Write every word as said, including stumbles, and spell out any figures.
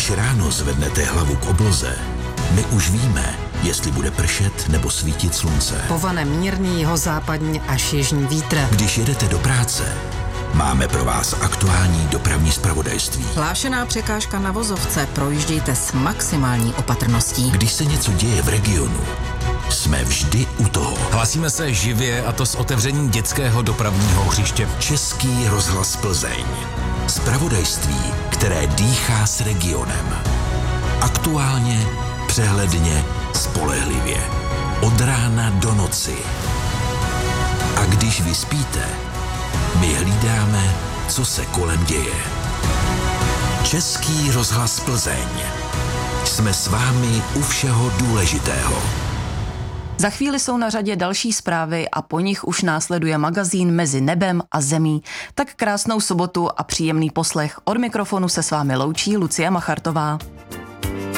Když ráno zvednete hlavu k obloze, my už víme, jestli bude pršet nebo svítit slunce. Povane mírný jihozápadní až jižní vítr. Když jedete do práce, máme pro vás aktuální dopravní zpravodajství. Hlášená překážka na vozovce, projíždějte s maximální opatrností. Když se něco děje v regionu, jsme vždy u toho. Hlásíme se živě, a to s otevřením dětského dopravního hřiště. Český rozhlas Plzeň. Zpravodajství, které dýchá s regionem. Aktuálně, přehledně, spolehlivě. Od rána do noci. A když vy spíte, my hlídáme, co se kolem děje. Český rozhlas Plzeň. Jsme s vámi u všeho důležitého. Za chvíli jsou na řadě další zprávy a po nich už následuje magazín Mezi nebem a zemí. Tak krásnou sobotu a příjemný poslech. Od mikrofonu se s vámi loučí Lucie Machartová.